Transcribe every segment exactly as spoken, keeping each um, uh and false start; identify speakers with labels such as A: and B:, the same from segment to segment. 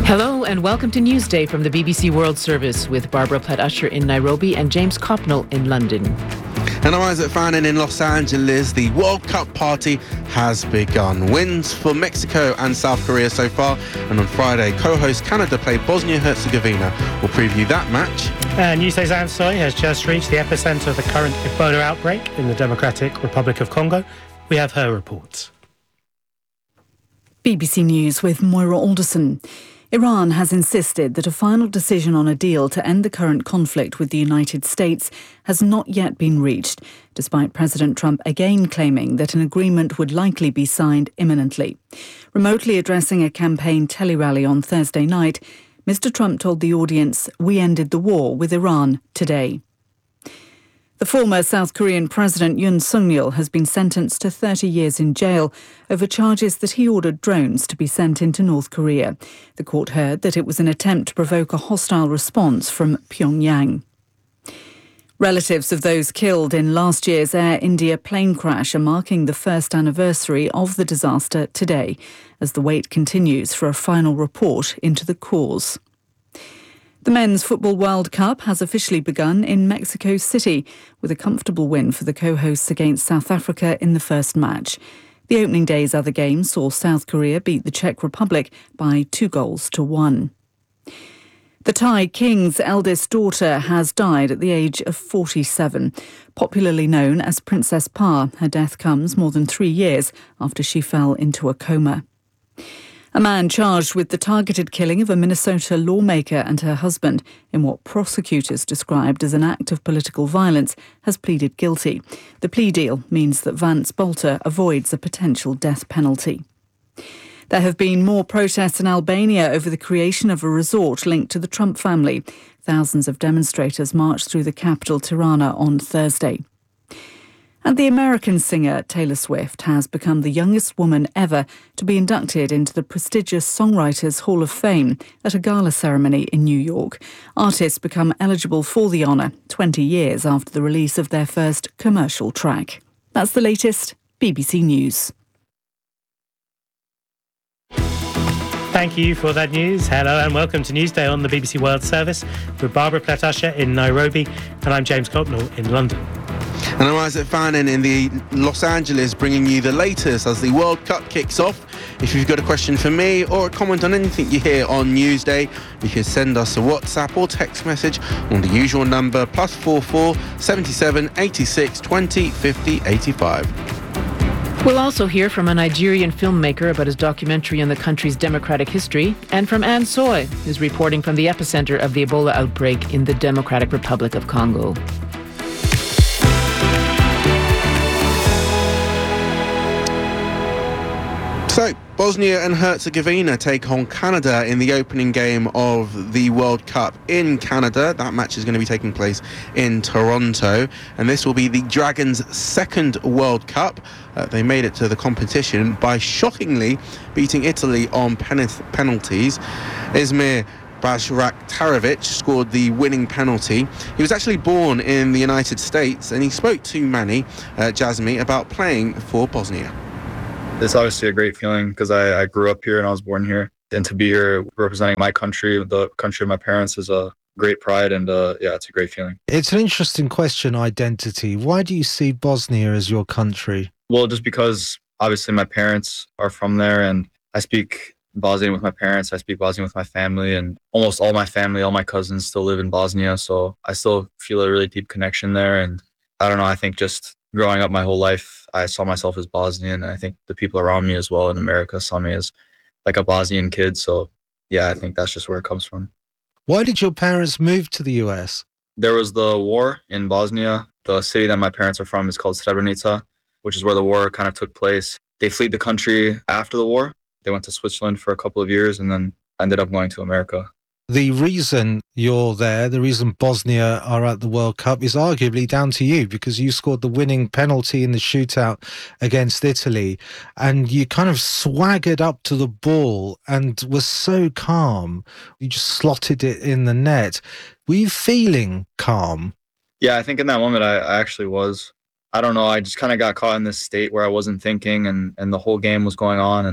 A: Hello and welcome to Newsday from the B B C World Service with Barbara Platt-Usher in Nairobi and James Copnell in London.
B: And I'm Isaac Fannin in Los Angeles. The World Cup party has begun. Wins for Mexico and South Korea so far. And on Friday, co-host Canada play Bosnia-Herzegovina. We'll preview that match.
C: And Newsday's Anne Soy has just reached the epicenter of the current Ebola outbreak in the Democratic Republic of Congo. We have her reports.
D: B B C News with Moira Alderson. Iran has insisted that a final decision on a deal to end the current conflict with the United States has not yet been reached, despite President Trump again claiming that an agreement would likely be signed imminently. Remotely addressing a campaign tele-rally on Thursday night, Mister Trump told the audience, "We ended the war with Iran today." The former South Korean President Yoon Suk-yeol has been sentenced to thirty years in jail over charges that he ordered drones to be sent into North Korea. The court heard that it was an attempt to provoke a hostile response from Pyongyang. Relatives of those killed in last year's Air India plane crash are marking the first anniversary of the disaster today, as the wait continues for a final report into the cause. The Men's Football World Cup has officially begun in Mexico City, with a comfortable win for the co-hosts against South Africa in the first match. The opening day's other game saw South Korea beat the Czech Republic by two goals to one. The Thai king's eldest daughter has died at the age of forty-seven. Popularly known as Princess Pa, her death comes more than three years after she fell into a coma. A man charged with the targeted killing of a Minnesota lawmaker and her husband in what prosecutors described as an act of political violence has pleaded guilty. The plea deal means that Vance Bolter avoids a potential death penalty. There have been more protests in Albania over the creation of a resort linked to the Trump family. Thousands of demonstrators marched through the capital, Tirana, on Thursday. And the American singer Taylor Swift has become the youngest woman ever to be inducted into the prestigious Songwriters Hall of Fame at a gala ceremony in New York. Artists become eligible for the honour twenty years after the release of their first commercial track. That's the latest B B C News.
C: Thank you for that news. Hello and welcome to Newsday on the B B C World Service with Barbara Platt-Usher in Nairobi and I'm James Copnell in London.
B: And I'm Isaac Fannin in the Los Angeles, bringing you the latest as the World Cup kicks off. If you've got a question for me or a comment on anything you hear on Newsday, you can send us a WhatsApp or text message on the usual number, plus four four seventy-seven eighty-six twenty fifty eighty-five.
A: We'll also hear from a Nigerian filmmaker about his documentary on the country's democratic history, and from Anne Soy, who's reporting from the epicenter of the Ebola outbreak in the Democratic Republic of Congo.
B: So, Bosnia and Herzegovina take on Canada in the opening game of the World Cup in Canada. That match is going to be taking place in Toronto, and this will be the Dragons' second World Cup. Uh, they made it to the competition by shockingly beating Italy on pen- penalties. Izmir Bajraktarevic scored the winning penalty. He was actually born in the United States, and he spoke to Manny uh, Jasmi about playing for Bosnia.
E: It's obviously a great feeling because I, I grew up here and I was born here. And to be here representing my country, the country of my parents, is a great pride. And uh, yeah, it's a great feeling.
F: It's an interesting question, identity. Why do you see Bosnia as your country?
E: Well, just because obviously my parents are from there and I speak Bosnian with my parents. I speak Bosnian with my family, and almost all my family, all my cousins still live in Bosnia. So I still feel a really deep connection there. And I don't know, I think just growing up my whole life, I saw myself as Bosnian. And I think the people around me as well in America saw me as like a Bosnian kid. So yeah, I think that's just where it comes from.
F: Why did your parents move to the U S?
E: There was the war in Bosnia. The city that my parents are from is called Srebrenica, which is where the war kind of took place. They fled the country after the war. They went to Switzerland for a couple of years and then ended up going to America.
F: The reason you're there, the reason Bosnia are at the World Cup is arguably down to you, because you scored the winning penalty in the shootout against Italy and you kind of swaggered up to the ball and were so calm. You just slotted it in the net. Were you feeling calm?
E: Yeah, I think in that moment I, I actually was. I don't know, I just kind of got caught in this state where I wasn't thinking and, and the whole game was going on and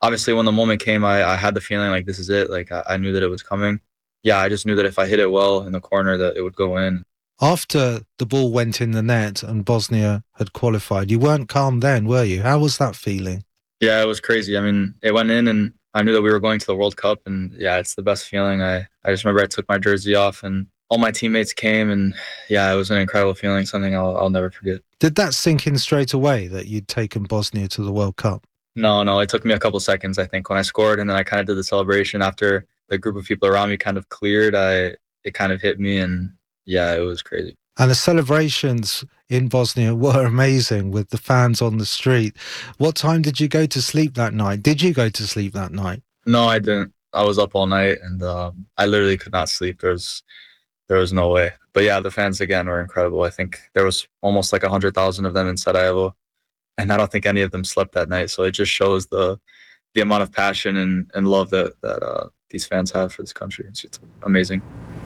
E: obviously when the moment came, I, I had the feeling like this is it. Like I, I knew that it was coming. Yeah, I just knew that if I hit it well in the corner that it would go in.
F: After the ball went in the net and Bosnia had qualified, you weren't calm then, were you? How was that feeling?
E: Yeah, it was crazy. I mean, it went in and I knew that we were going to the World Cup, and yeah, it's the best feeling. I, I just remember I took my jersey off and all my teammates came, and yeah, it was an incredible feeling, something I'll, I'll never forget.
F: Did that sink in straight away that you'd taken Bosnia to the World Cup?
E: No, no, it took me a couple seconds, I think, when I scored, and then I kind of did the celebration after the group of people around me kind of cleared. I it kind of hit me, and yeah, it was crazy.
F: And the celebrations in Bosnia were amazing with the fans on the street. What time did you go to sleep that night? Did you go to sleep that night?
E: No, I didn't. I was up all night, and um, I literally could not sleep. There was, there was no way. But yeah, the fans, again, were incredible. I think there was almost like one hundred thousand of them in Sarajevo, and I don't think any of them slept that night. So it just shows the the amount of passion and, and love that, that uh, these fans have for this country. It's, it's amazing.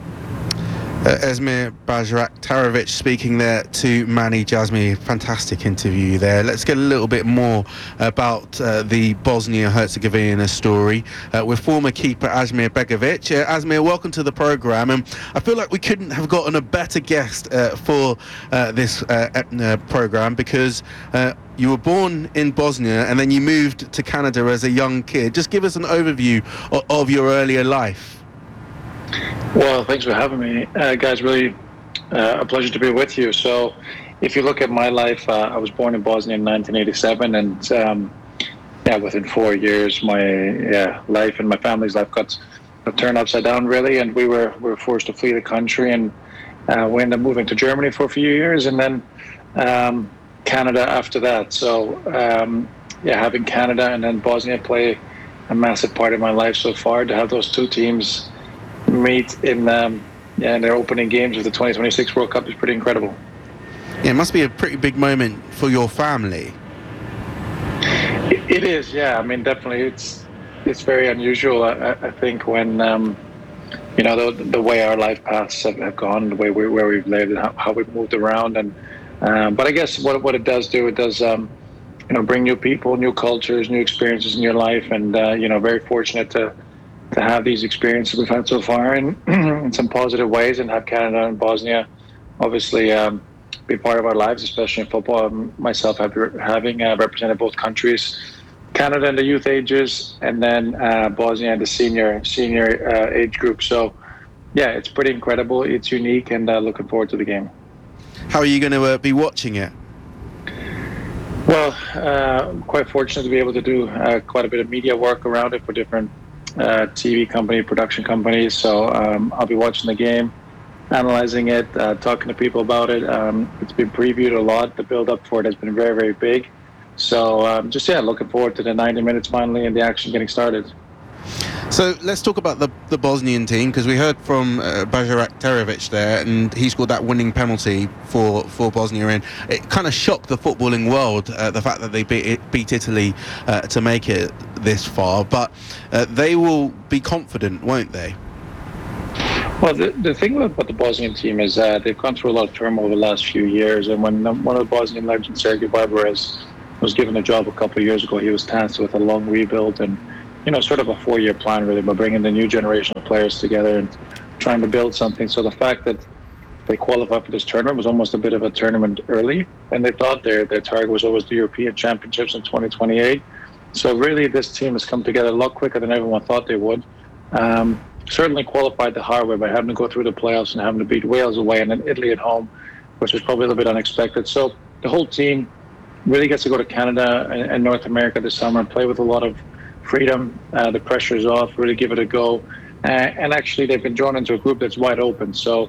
B: Uh, Esmir Bajraktarevic speaking there to Mani Jazmi. Fantastic interview there. Let's get a little bit more about uh, the Bosnia-Herzegovina story uh, with former keeper Asmir Begovic. Uh, Asmir, welcome to the programme. And I feel like we couldn't have gotten a better guest uh, for uh, this uh, uh, programme because uh, you were born in Bosnia and then you moved to Canada as a young kid. Just give us an overview of, of your earlier life.
G: Well, thanks for having me, uh, guys. Really uh, a pleasure to be with you. So, if you look at my life, uh, I was born in Bosnia in nineteen eighty-seven, and um, yeah, within four years, my yeah, life and my family's life got, got turned upside down, really, and we were we were forced to flee the country, and uh, we ended up moving to Germany for a few years, and then um, Canada after that. So, um, yeah, having Canada and then Bosnia play a massive part of my life so far. To have those two teams meet in um, yeah, in their opening games of the twenty twenty-six World Cup is pretty incredible.
B: Yeah, it must be a pretty big moment for your family.
G: It, it is, yeah. I mean, definitely, it's it's very unusual. I, I think when um, you know the, the way our life paths have, have gone, the way we, where we've lived, and how, how we've moved around, and um, but I guess what what it does do, it does um, you know bring new people, new cultures, new experiences in your life, and uh, you know very fortunate to. to have these experiences we've had so far in, in some positive ways, and have Canada and Bosnia obviously um, be part of our lives, especially in football. Um, myself have, having uh, represented both countries, Canada in the youth ages, and then uh, Bosnia in the senior senior uh, age group. So yeah, it's pretty incredible. It's unique, and uh, looking forward to the game.
B: How are you going to uh, be watching it?
G: Well, uh, I'm quite fortunate to be able to do uh, quite a bit of media work around it for different Uh, T V company, production companies. So um, I'll be watching the game, analyzing it, uh, talking to people about it. Um, it's been previewed a lot. The build up for it has been very, very big. So um, just, yeah, looking forward to the ninety minutes finally and the action getting started.
B: So let's talk about the, the Bosnian team, because we heard from uh, Bajraktarevic there, and he scored that winning penalty for, for Bosnia, and it kind of shocked the footballing world, uh, the fact that they beat, beat Italy uh, to make it this far. But uh, they will be confident, won't they?
G: Well, the, the thing about the Bosnian team is that they've gone through a lot of turmoil over the last few years, and when one of the Bosnian legends, Sergio Barbares, was given a job a couple of years ago, he was tasked with a long rebuild and you know, sort of a four-year plan, really, by bringing the new generation of players together and trying to build something. So the fact that they qualified for this tournament was almost a bit of a tournament early, and they thought their their target was always the European Championships in twenty twenty-eight. So really, this team has come together a lot quicker than everyone thought they would. Um, certainly qualified the hard way by having to go through the playoffs and having to beat Wales away and then Italy at home, which was probably a little bit unexpected. So the whole team really gets to go to Canada and, and North America this summer and play with a lot of freedom. Uh, the pressure is off, really give it a go. Uh, and actually, they've been drawn into a group that's wide open. So